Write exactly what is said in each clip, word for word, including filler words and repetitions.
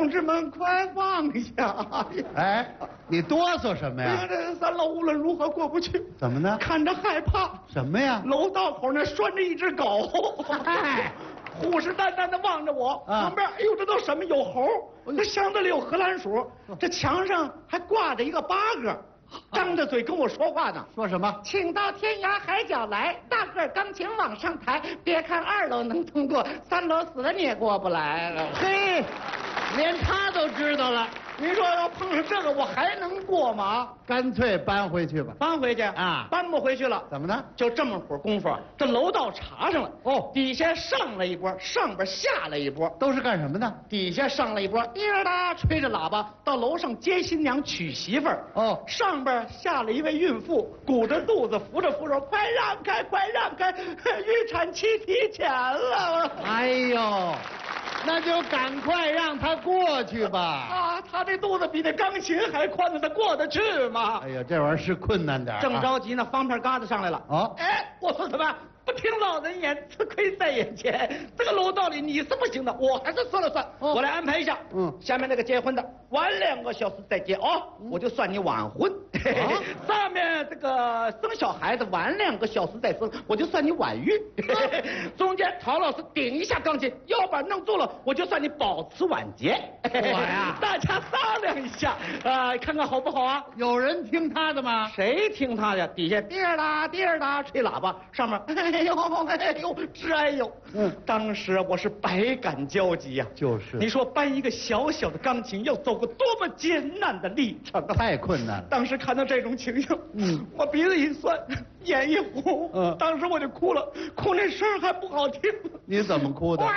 同志们快放下！ 哎，你哆嗦什么哎呀， 呀？ 这三楼无论如何过不去。 怎么呢？ 看着害怕。 什么呀？ 楼道口那拴着一只狗。 哎， 虎视眈眈的望着我， 啊旁边，哎呦，这都什么？有猴，这箱子里有荷兰鼠，这墙上还挂着一个八哥，张着嘴跟我说话呢。 说什么？ 请到天涯海角来，大个钢琴往上抬。别看二楼能通过，三楼死了你也过不来了。 嘿，连他都知道了， 您说要碰上这个，我还能过吗？ 干脆搬回去吧。 搬回去啊搬不回去了。 怎么呢？ 就这么会儿功夫，这楼道查上了。 哦底下上了一波，上边下了一波。 都是干什么的？ 底下上了一波，滴儿哒吹着喇叭到楼上接新娘娶媳妇儿。 哦上边下了一位孕妇，鼓着肚子扶着扶手，快让开，快让开，预产期提前了。 哎呦，那就赶快让他过去吧。 啊，他这肚子比那钢琴还宽呢，他过得去吗？ 哎呀，这玩意儿是困难点儿啊。 正着急呢，方片疙瘩上来了。 哦哎，我说什么？不听老人言，吃亏在眼前。这个楼道里你是不行的，我还是说了算。 哦我来安排一下。 嗯下面那个结婚的晚两个小时再结哦，我就算你晚婚。 啊上面这个生小孩子晚两个小时再生，我就算你晚育。中间陶老师顶一下钢琴，腰板弄住了，我就算你保持晚节。 我呀大家商量一下，啊，看看好不好啊？ 有人听他的吗？ 谁听他的？底下滴儿哒滴儿哒吹喇叭，上面哎呦哎呦直哎呦。 嗯当时我是百感交集呀、 就是你说搬一个小小的钢琴要走过多么艰难的历程啊！ 太困难了。 当时看到这种情形， 嗯我鼻子一酸，眼一红， 嗯当时我就哭了，哭那声儿还不好听。 你怎么哭的哇？哇！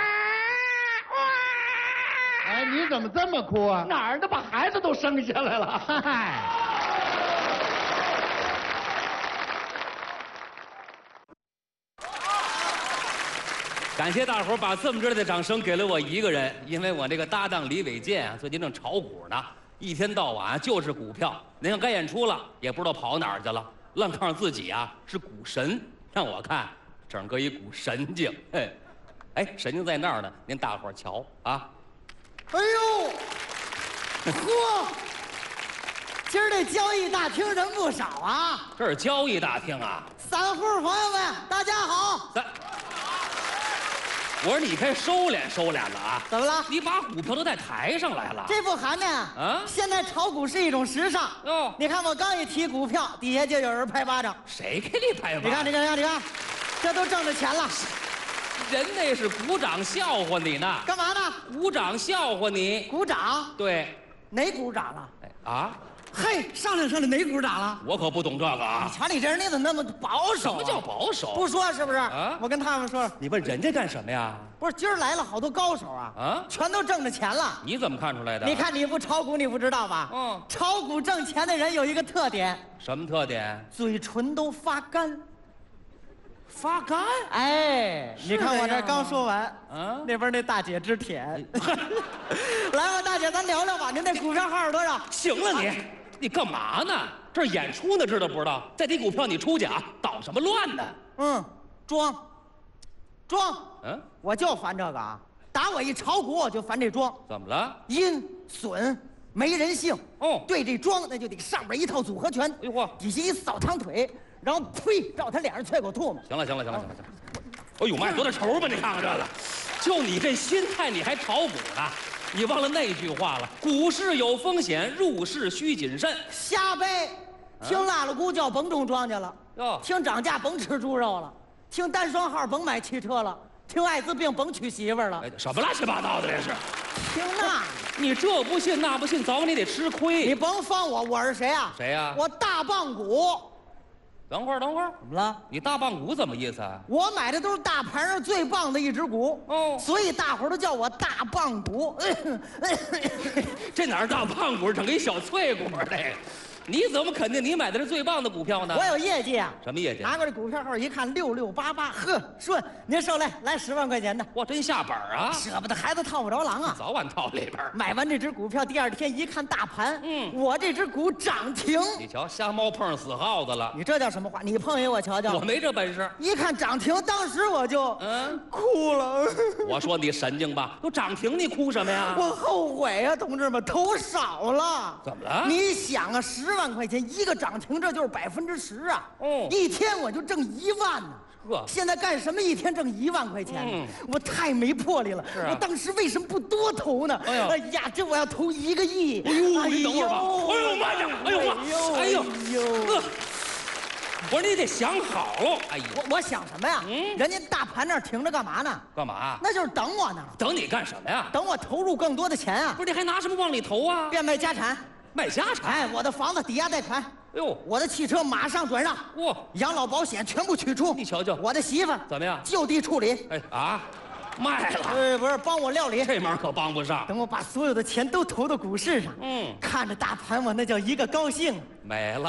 哎，你怎么这么哭啊？ 哪儿的把孩子都生下来了？ 嗨。 感谢大伙儿把这么热烈的掌声给了我一个人，因为我这个搭档李伟健啊，最近正炒股呢，一天到晚就是股票。您看该演出了，也不知道跑哪儿去了，愣告诉自己啊是股神，让我看整个一股神经。嘿，哎，神经在那儿呢，您大伙儿瞧啊。 哎呦，嚯！今儿这交易大厅人不少啊！ 这是交易大厅啊， 散户朋友们，大家好！ 咱。我说你该收敛收敛了啊！ 怎么了？ 你把股票都带台上来了。 这不寒碜啊！ 啊现在炒股是一种时尚。 哦你看我刚一提股票，底下就有人拍巴掌。 谁给你拍吧？ 你看，你看，你看，你看，这都挣着钱了。 人那是鼓掌笑话你呢。 干嘛呢？ 鼓掌笑话你。 鼓掌？ 对。 哪股涨了？ 哎啊， 嘿，商量商量，哪股涨了？ 我可不懂这个你啊。 瞧你这人，你怎么那么保守、啊？ 什么叫保守？ 不说是不是？ 啊我跟他们说， 你问人家干什么呀？ 不是今儿来了好多高手啊， 啊全都挣着钱了。 你怎么看出来的？ 你看你不炒股，你不知道吧？ 嗯炒股挣钱的人有一个特点， 什么特点？ 嘴唇都发干。 发干。 哎， 是你看我这这样吗刚说完， 啊那边那大姐直舔。来吧，大姐，咱聊聊吧。您这股票号是多少？ 行了你，你干嘛呢？这儿演出呢，知道不知道？再提股票你出去啊，捣什么乱呢？ 嗯，装，装。 嗯， 我就烦这个啊！打我一炒股，我就烦这装， 怎么了？ 阴损，没人性。 哦对这装那就得上边一套组合拳， 哎呦嚯底下一扫堂腿，然后呸，照他脸上啐口唾沫。 行了行了行了行了行了，哎呦妈呀，多大仇吧？你看看这个，就你这心态，你还炒股呢？你忘了那句话了？股市有风险，入市需谨慎。 瞎背，听拉拉鼓叫甭种庄稼了， 哟听涨价甭吃猪肉了，听单双号甭买汽车了，听艾滋病甭娶媳妇儿了， 哎，什么乱七八糟的这是？ 听那。 你这不信那不信，早晚你得吃亏。 你甭放我，我是谁啊？ 谁呀我大棒股。 等会儿等会儿， 怎么了？ 你大棒股怎么意思啊？ 我买的都是大盘上最棒的一只股哦所以大伙儿都叫我大棒股。 这哪儿大棒股，整个一小脆骨的？ 你怎么肯定你买的是最棒的股票呢？ 我有业绩啊！ 什么业绩？ 拿过这股票号一看，六六八八，呵，顺，您收来，来十万块钱的。 哇，真下本啊！ 舍不得孩子套不着狼啊！ 早晚套里边。 买完这只股票，第二天一看大盘， 嗯， 我这只股涨停。 你瞧，瞎猫碰上死耗子了。 你这叫什么话？你碰一我瞧瞧。 我没这本事。 一看涨停，当时我就嗯哭了。 我说你神经吧，都涨停，你哭什么呀？ 我后悔呀、同志们，投少了。 怎么了？ 你想啊，十万块钱一个涨停，这就是百分之十啊。 哦一天我就挣一万呢。 呵现在干什么一天挣一万块钱呢？ 嗯我太没魄力了。 是啊我当时为什么不多投呢？ 哎呦呀，这我要投一个亿。 哎呦，你等会儿吧。哎呦妈呀！哎呦妈！哎呦哎呦呵我说你得想好喽。哎呦， 我我想什么呀？ 嗯人家大盘那儿停着干嘛呢？ 干嘛？ 那就是等我呢， 等你干什么呀？ 等我投入更多的钱啊不，是你还拿什么往里投啊？ 变卖家产。 卖家产。 哎，我的房子抵押贷款， 哎呦， 我的汽车马上转让， 哇， 养老保险全部取出。 你瞧瞧我的媳妇儿怎么样？ 就地处理。 哎啊，卖了， 呃，不是，帮我料理。 这忙可帮不上。 等我把所有的钱都投到股市上， 嗯， 看着大盘，我那叫一个高兴。 没了。